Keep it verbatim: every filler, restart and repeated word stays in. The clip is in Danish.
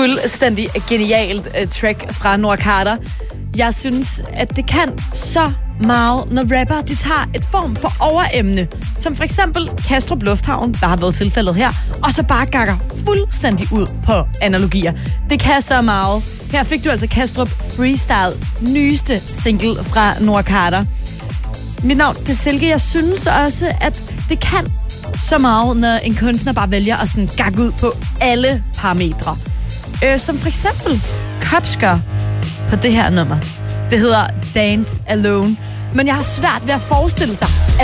Fuldstændig genialt uh, track fra Noah Carter. Jeg synes, at det kan så meget, når rapper de tager et form for overemne, som for eksempel Kastrup Lufthavn, der har været tilfældet her, og så bare gakker fuldstændig ud på analogier. Det kan så meget. Her fik du altså Kastrup Freestyle, nyeste single fra Noah Carter. Mit navn det er Silke. Jeg synes også, at det kan så meget, når en kunstner bare vælger at sådan gakke ud på alle parametre. Øh, som for eksempel Kops gør på det her nummer. Det hedder Dance Alone. Men jeg har svært ved at forestille sig,